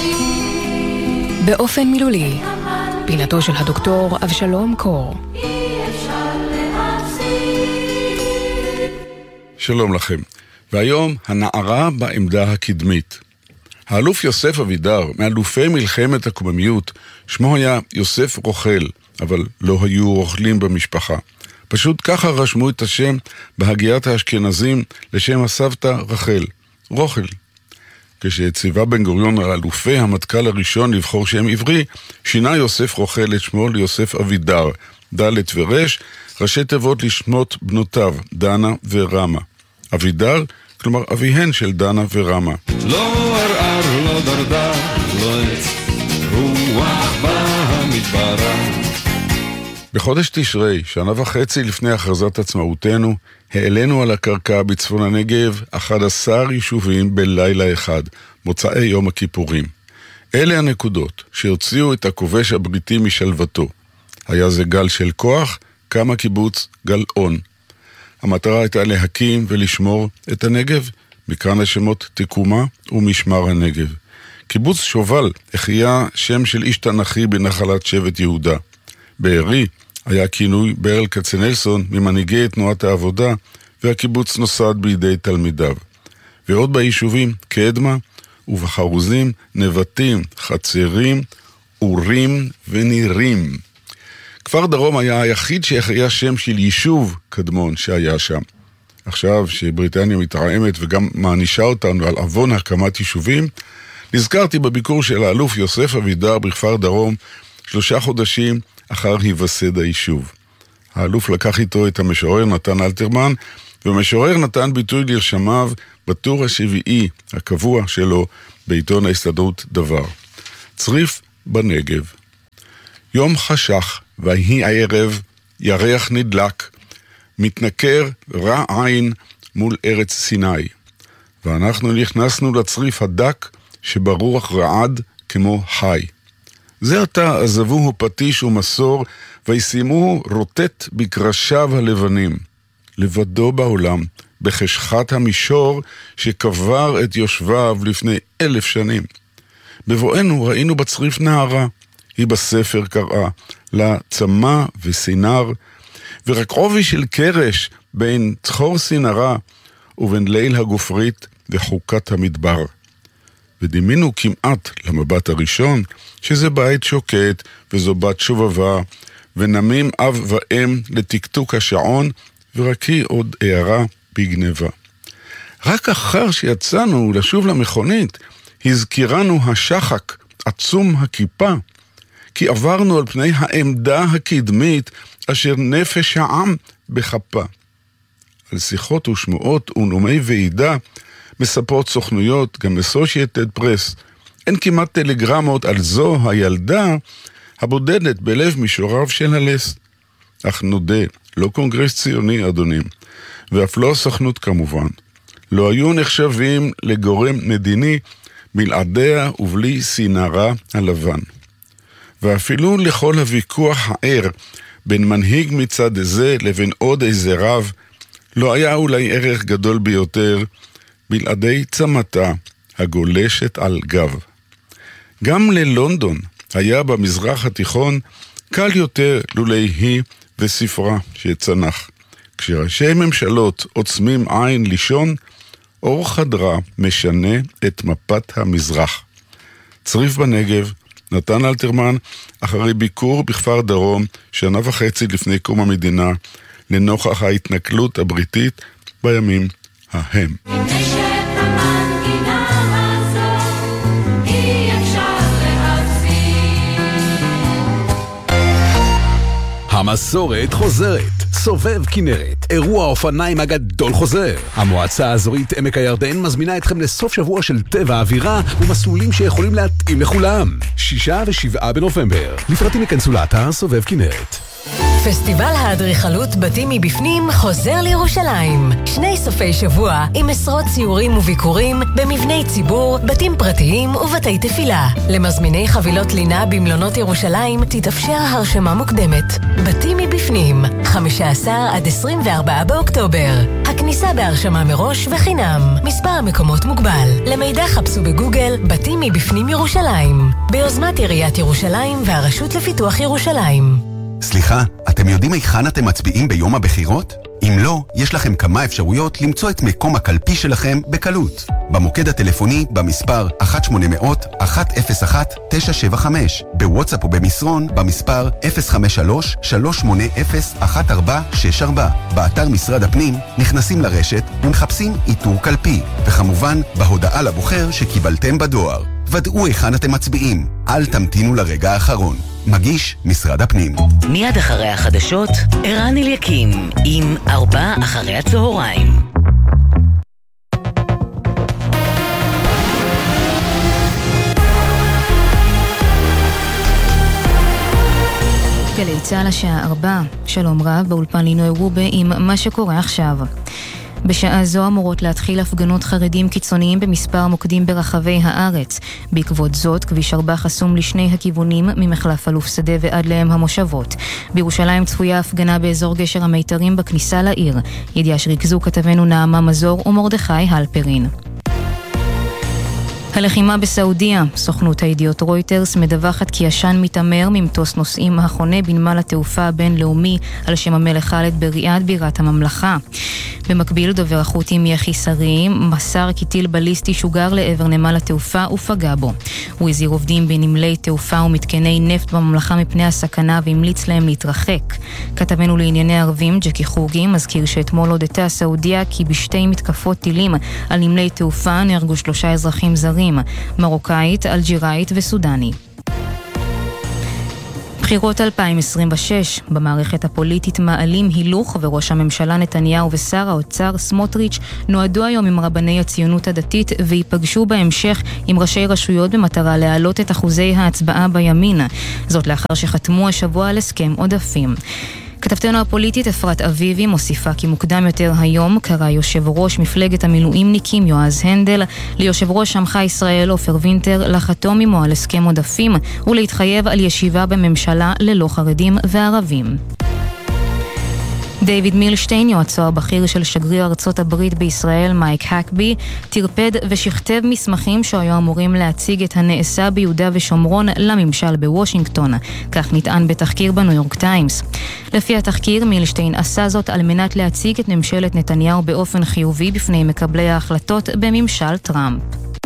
באופן מילולי, פינתו של הדוקטור אבשלום קור. שלום לכם. והיום הנערה בעמדה הקדמית. האלוף יוסף אבידר, מאלופי מלחמת הקוממיות, שמו היה יוסף רוכל, אבל לא היו רוכלים במשפחה. פשוט ככה רשמו את השם בהגיית האשכנזים לשם הסבתא רחל, רוכל. כשציווה בן גוריון על אלופי המטכ"ל הראשון לבחור שם עברי, שינה יוסף רוכל את שמו ליוסף אבידר, ד' ורש, ראשי תיבות לשמות בנותיו, דנה ורמה. אבידר, כלומר אביהן של דנה ורמה. לא ערער, לא דרדר, לא עץ, רוח במדברה. בחודש תשרי, שנה וחצי לפני הכרזת עצמאותנו, העלינו על הקרקע בצפון הנגב 11 יישובים בלילה אחד, מוצאי יום הכיפורים. אלה הנקודות שהוציאו את הכובש הבריטי משלוותו. היה זה גל של כוח, קם הקיבוץ גלאון. המטרה הייתה להקים ולשמור את הנגב, מכאן השמות תקומה ומשמר הנגב. קיבוץ שובל החיה שם של איש תנכי בנחלת שבט יהודה. בארי היה כינוי ברל כצנלסון ממנהיגי תנועת העבודה, והקיבוץ נוסד בידי תלמידיו. ועוד ביישובים קדמה ובחרוזים, נבטים, חצרים, אורים ונירים. כפר דרום היה היחיד שהחיה שם של יישוב קדמון שהיה שם. עכשיו שבריטניה מתרעמת וגם מענישה אותנו על אבון הקמת יישובים, נזכרתי בביקור של האלוף יוסף אבידר בכפר דרום 3 חודשים אחר היווסד היישוב. האלוף לקח איתו את המשורר נתן אלתרמן, והמשורר נתן ביטוי לרשמיו בטור השביעי הקבוע שלו בעיתון ההסתדרות דבר. צריף בנגב. יום חשך והיא הערב ירח נדלק, מתנכר רע עין מול ארץ סיני. ואנחנו נכנסנו לצריף הדק שברוח רעד כמו חי. זה עתה עזבוהו פטיש ומסור, וישימוהו רוטט בקרשיו הלבנים. לבדו בעולם, בחשכת המישור שקבר את יושביו לפני 1000 שנים. בבואנו ראינו בצריף נערה, היא בספר קראה, לה צמא וסינר, ורק עובי של קרש בין צחור סינרה ובין ליל הגופרית וחוקת המדבר. ודימינו כמעט למבט הראשון, שזה בית שוקט וזו בת שובבה, ונמים אב ואם לתקתוק השעון, ורק היא עוד הערה בגנבה. רק אחר שיצאנו לשוב למכונית, הזכירנו השחק, עצום הכיפה, כי עברנו על פני העמדה הקדמית, אשר נפש העם בחפה. על שיחות ושמועות ונאומי ועידה, מספרות סוכנויות, גם אסושייטד פרס. אין כמעט טלגרמות על זו הילדה הבודדת בלב מישוריו של הלס. אך נודה, לא קונגרס ציוני אדונים, ואף לא סוכנות כמובן. לא היו נחשבים לגורם מדיני בלעדיה ובלי סינרה הלבן. ואפילו לכל הוויכוח הער בין מנהיג מצד זה לבין עוד איזה רב, לא היה אולי ערך גדול ביותר בלעדי צמתה הגולשת על גב. גם ללונדון היה במזרח התיכון קל יותר לולי היא וספרה שצנח. כשראשי ממשלות עוצמים עין לישון, אור חדרה משנה את מפת המזרח. צריף בנגב, נתן אלתרמן, אחרי ביקור בכפר דרום 1.5 שנה לפני קום המדינה, לנוכח ההתנכלות הבריטית בימים ההם. המסורת חוזרת. סובב כנרת, אירוע האופניים הגדול חוזר. המועצה האזורית עמק הירדן מזמינה אתכם לסוף שבוע של טבע אווירה ומסלולים שיכולים להתאים לכולם. 6 ו7 בנובמבר. לפרטים יכנסו לאתר סובב כנרת. פסטיבל האדריכלות בתים מבפנים חוזר לירושלים. 2 סופי שבוע עם עשרות ציורים וביקורים במבני ציבור, בתים פרטיים ובתי תפילה. למזמיני חבילות לינה במלונות ירושלים תתאפשר הרשמה מוקדמת. בתים מבפנים, 15 עד 24 באוקטובר. הכניסה בהרשמה מראש וחינם. מספר המקומות מוגבל. למידע חפשו בגוגל בתים מבפנים ירושלים. ביוזמת עיריית ירושלים והרשות לפיתוח ירושלים. סליחה, אתם יודעים היכן אתם מצביעים ביום הבחירות? אם לא, יש לכם כמה אפשרויות למצוא את מקום הקלפי שלכם בקלות. במוקד הטלפוני במספר 1-800-101-975, בוואטסאפ או במסרון במספר 053-380-1464, באתר משרד הפנים נכנסים לרשת ומחפשים איתור קלפי, וכמובן בהודעה לבוחר שקיבלתם בדואר. ודאו היכן אתם מצביעים, אל תמתינו לרגע האחרון. מגיש משרד הפנים. מיד אחרי החדשות, ערן אליקים עם 4 אחרי הצהריים. גלי צהל השעה 4, שלום רב, באולפן לינוי רובה עם מה שקורה עכשיו. בשעה זו אמורות להתחיל הפגנות חרדים קיצוניים במספר מוקדים ברחבי הארץ. בעקבות זאת, כביש 4 חסום לשני הכיוונים ממחלף אלוף שדה ועד להם המושבות. בירושלים צפויה הפגנה באזור גשר המיתרים בכניסה לעיר. ידיעה שריכזו כתבנו נעמה מזור ומרדכי הלפרין. הלחימה בסעודיה, סוכנות הידיעות רויטרס מדווחת כי ישן מתאמר ממטוס נוסעים החונה בנמל התעופה הבינלאומי על שם המלך חאלד בריאד בירת הממלכה. במקביל, דובר החות'ים יחיא סרי מסר כי טיל בליסטי שוגר לעבר נמל התעופה ופגע בו. הוא הזהיר עובדים בנמלי תעופה ומתקני נפט בממלכה מפני הסכנה והמליץ להם להתרחק. כתבנו לענייני ערבים ג'קי חוגי מזכיר שאתמול הודתה סעודיה כי בשתי מתקפות טילים על נמלי תעופה נהרגו 3 אזרחים זרים, מרוקאית, אלג'יראית וסודני. בחירות 2026, במערכת הפוליטית מעלים הילוך, וראש הממשלה נתניהו ושר האוצר סמוטריץ' נועדו היום עם רבני הציונות הדתית ויפגשו בהמשך עם ראשי רשויות במטרה להעלות את אחוזי ההצבעה בימין. זאת לאחר שחתמו השבוע על הסכם עודפים. כתבתנו הפוליטית אפרת אביבי מוסיפה כי מוקדם יותר היום קרא יושב ראש מפלגת המילואימניקים יועז הנדל ליושב ראש עמך ישראל עופר וינטר לחתום עמו על הסכם עודפים ולהתחייב על ישיבה בממשלה ללא חרדים וערבים. דיוויד מילשטיין, יועצו הבכיר של שגריר ארצות הברית בישראל מייק הקבי, תרפד ושכתב מסמכים שהיו אמורים להציג את הנעשה ביהודה ושומרון לממשל בוושינגטון. כך נטען בתחקיר בניו יורק טיימס. לפי התחקיר, מילשטיין עשה זאת על מנת להציג את ממשלת נתניהו באופן חיובי בפני מקבלי ההחלטות בממשל טראמפ.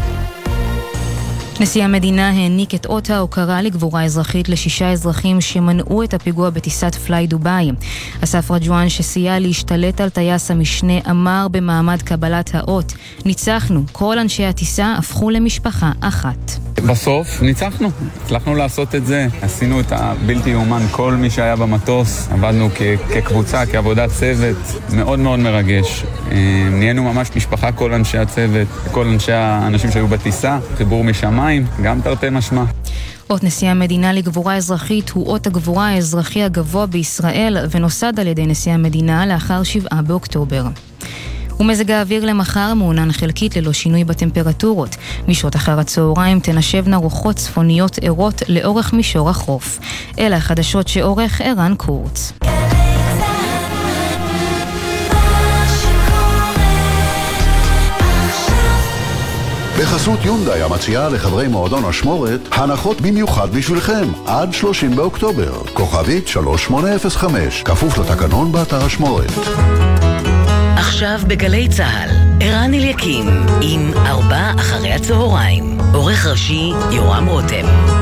נשיא המדינה העניק את אות ההוקרה לגבורה אזרחית ל6 אזרחים שמנעו את הפיגוע בטיסת פליי דוביי. אסף רג'ואן שסייע להשתלט על טייס המשנה אמר במעמד קבלת האות, ניצחנו, כל אנשי הטיסה הפכו למשפחה אחת. בסוף ניצחנו, הצלחנו לעשות את זה, עשינו את הבלתי יאומן, כל מי שהיה במטוס, עבדנו כקבוצה, כעבודת צוות, מאוד מאוד מרגש. נהיינו ממש משפחה, כל אנשי הצוות, כל האנשים שהיו בטיסה, חיבור משמיים, גם תרתי משמע. אות נשיא המדינה לגבורה אזרחית הוא אות הגבורה האזרחי הגבוה בישראל ונוסד על ידי נשיא המדינה לאחר 7 באוקטובר. ומזג האוויר למחר מעונן חלקית ללא שינוי בטמפרטורות. משעות אחר הצהריים תנשבנה רוחות צפוניות ערות לאורך מישור החוף. אלה החדשות שעורך ערן קורץ. בחסות יונדאי המציעה לחברי מועדון השמורת הנחות במיוחד בשבילכם עד 30 באוקטובר. כוכבית 3805, כפוף לתקנון באתר השמורת. עכשיו בגלי צהל, ערן אליקים עם 4 אחרי הצהריים. עורך ראשי יורם רותם.